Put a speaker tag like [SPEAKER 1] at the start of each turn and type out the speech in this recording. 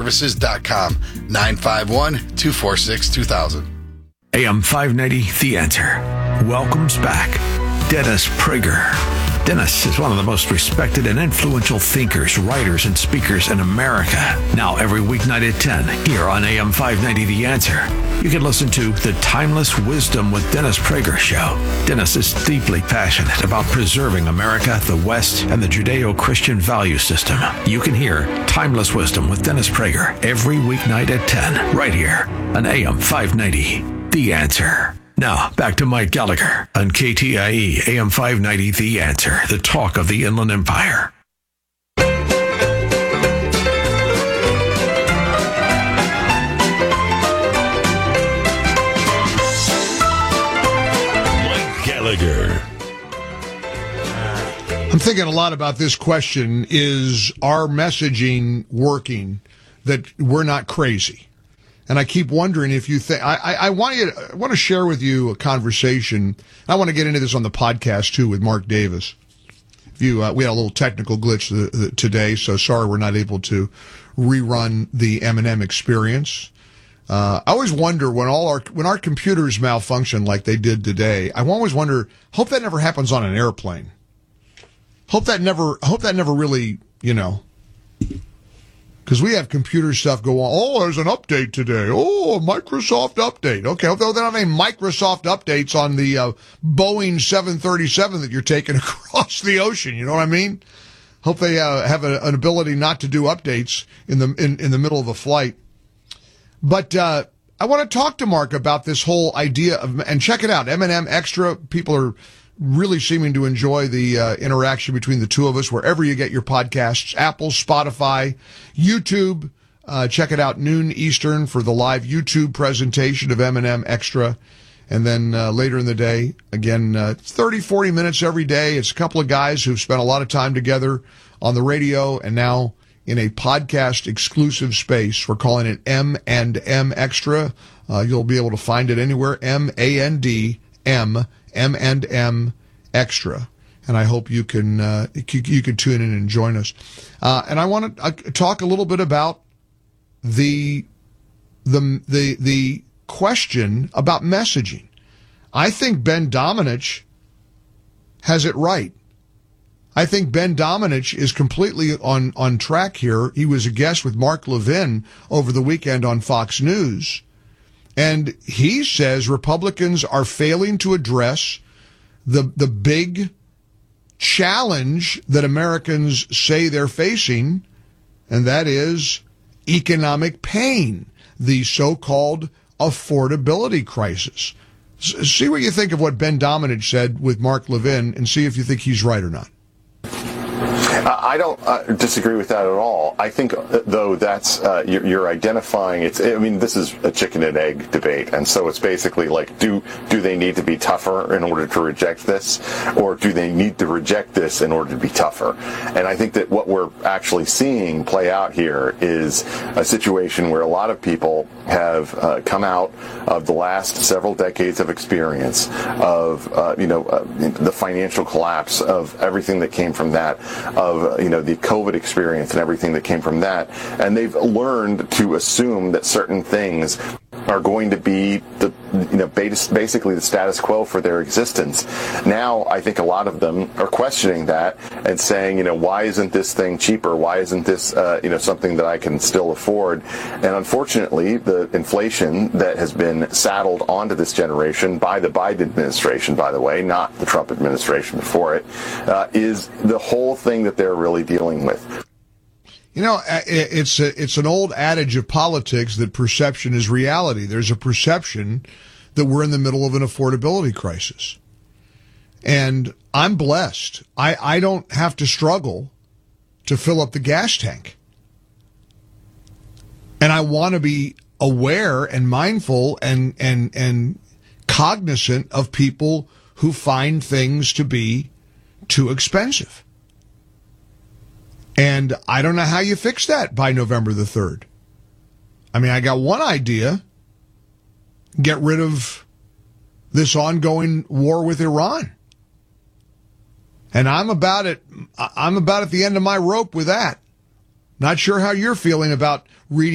[SPEAKER 1] DennisServices.com, 951-246-2000.
[SPEAKER 2] AM 590, The Answer, welcomes back Dennis Prager. Dennis is one of the most respected and influential thinkers, writers, and speakers in America. Now every weeknight at 10 here on AM 590, The Answer, you can listen to The Timeless Wisdom with Dennis Prager show. Dennis is deeply passionate about preserving America, the West, and the Judeo-Christian value system. You can hear Timeless Wisdom with Dennis Prager every weeknight at 10 right here on AM 590, The Answer. Now, back to Mike Gallagher on KTIE AM 590, The Answer, the talk of the Inland Empire.
[SPEAKER 3] Mike Gallagher.
[SPEAKER 4] I'm thinking a lot about this question. Is our messaging working, that we're not crazy? And I keep wondering if you think, I want to share with you a conversation. I want to get into this on the podcast too with Mark Davis. We had a little technical glitch today, so sorry we're not able to rerun the M&M experience. I always wonder when our computers malfunction like they did today. I always wonder, hope that never happens on an airplane. Hope that never really, because we have computer stuff go on. Oh, there's an update today. Oh, a Microsoft update. Okay, hope they don't have any Microsoft updates on the Boeing 737 that you're taking across the ocean. You know what I mean? Hope they have an ability not to do updates in the middle of a flight. But I want to talk to Mark about this whole idea of, and check it out, M&M Extra. People are really seeming to enjoy the interaction between the two of us wherever you get your podcasts. Apple, Spotify, YouTube. Check it out, noon Eastern, for the live YouTube presentation of M&M Extra. And then later in the day, again, 30, 40 minutes every day. It's a couple of guys who've spent a lot of time together on the radio and now in a podcast exclusive space. We're calling it M&M Extra. You'll be able to find it anywhere. M&M Extra, and I hope you can tune in and join us. And I want to talk a little bit about the question about messaging. I think Ben Domenech has it right. I think Ben Domenech is completely on track here. He was a guest with Mark Levin over the weekend on Fox News. And he says Republicans are failing to address the big challenge that Americans say they're facing, and that is economic pain, the so-called affordability crisis. See what you think of what Ben Domenech said with Mark Levin, and see if you think he's right or not.
[SPEAKER 5] I don't disagree with that at all. I think, though, that's you're identifying. This is a chicken and egg debate, and so it's basically like, do they need to be tougher in order to reject this, or do they need to reject this in order to be tougher? And I think that what we're actually seeing play out here is a situation where a lot of people have come out of the last several decades of experience of the financial collapse of everything that came from that, of the COVID experience and everything that came from that, and they've learned to assume that certain things are going to be basically the status quo for their existence. Now, I think a lot of them are questioning that and saying, why isn't this thing cheaper? Why isn't this, something that I can still afford? And unfortunately, the inflation that has been saddled onto this generation by the Biden administration, by the way, not the Trump administration before it, is the whole thing that they're really dealing with.
[SPEAKER 4] It's an old adage of politics that perception is reality. There's a perception that we're in the middle of an affordability crisis. And I'm blessed. I don't have to struggle to fill up the gas tank. And I want to be aware and mindful and cognizant of people who find things to be too expensive. And I don't know how you fix that by November the 3rd. I got one idea. Get rid of this ongoing war with Iran. And I'm about at the end of my rope with that. Not sure how you're feeling about reading